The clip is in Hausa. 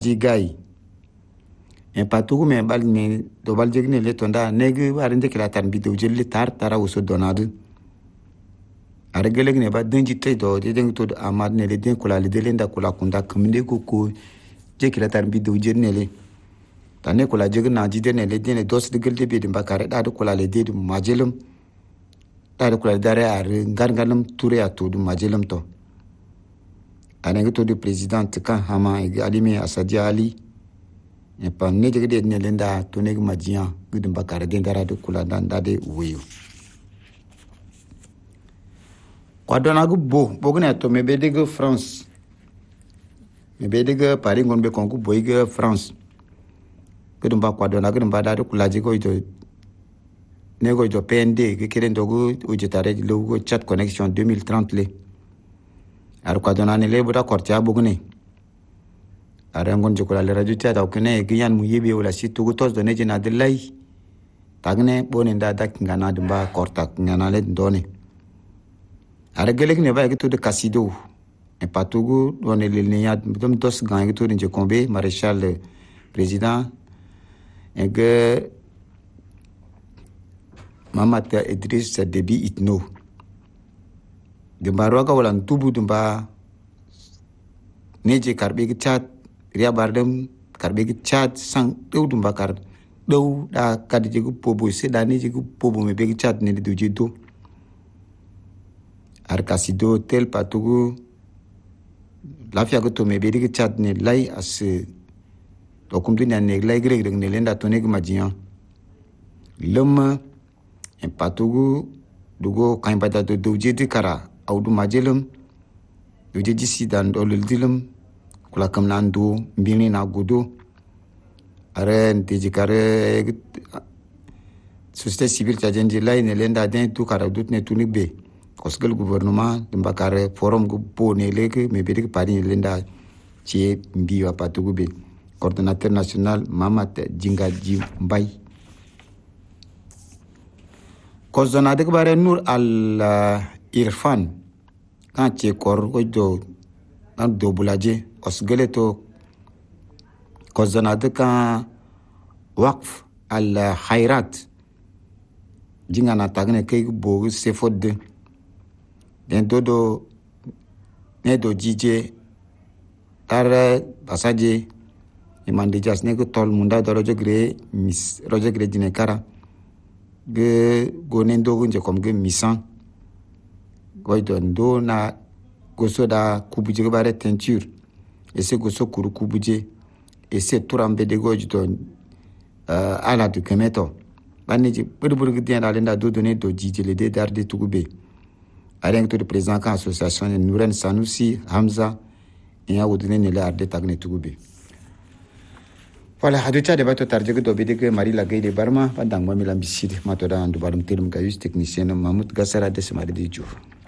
jigai en patugu me bal ne do bal jegne le tonda neg arinde kila tan bidu jelle tara uso donadu argele ne ba denji te do de den to amad ne le den kula le de lenda kula kunda kuminde ko je kila tan bidu jenne le tane kula jegna jide ne le den dos de gelde be din bakare da kula le de majelum da kula dare ar ngarngalum ture atu du majelum to anenge to de president kan hama e alimi asadi ali e pa ne de ne lenda to ne majian gudum bakare den dara de kula dan dade weyo kwadona gu bogne to me bedege France me bedege Paris ngon be konku boyge France gudum ba kwadona gudum ba dade kula jigo to nego do PND ke keren dogu ujitare logo chat connexion 2030 le ar kwadona ne le buda kortia bogne arangon jokola le radio tia da okene giyan mu yebe wala situ tos do ne jina de lay tagne bonen da ngana dumba korta ngana le ndone ara gelek ne ba to de kasido e patugu on le linya dum dos gang to de kombe maréchal président e ge Mamata Idriss Déby Itno de baroga wala tubu dumba neje karbe gi chat riya bardem karbe gi chat sang dew dumba kar dew da kadje gu pobo se da neje gu pobo me be gi chat ne de jido arkasido tel patugu lafia go to me be gi chat ne lay as to kum dina ne lay greg ne lenda to ne gi majian lema en patugu dugo kain bata do dojeti kara audu majelum dojeji sidan dolul dilum kula kam nandu mbini na gudo are nteji kare société civile tadjenji lay ne lenda den tu kara dut ne tunigbe kosgel gouvernement dumba kare forum go pone leke me bedi pari ne lenda ci mbiwa patugu be coordinateur national Mamat Jingaji Mbay kozona de bare Nur al Irfan kan ci kor ojo an do bulaje osgeleto kozona de kan waqf al khairat jingana tagne kay bo se fodde den dodo ne do jije tar basaje imande jas ne ko tol munda do rojo gre dine kara ge gonen dogu nje kom ge misan goido ndo na goso da kubuje bare teinture ese goso kuru kubuje ese turambe de gojo ala de kemeto baniji burbur ge dia lenda do donner do jijele de darde tugube areng to de président kan association Nouren Sanusi Hamza ya wudine ne la arde tagne tugube. Voilà, hadoucha de bato tarjege do bidege Marie Lagay de Barma, pandang mami lambiside, matoda andu barum telum gayus technicien Mahmoud Gassara de Semade de Diouf.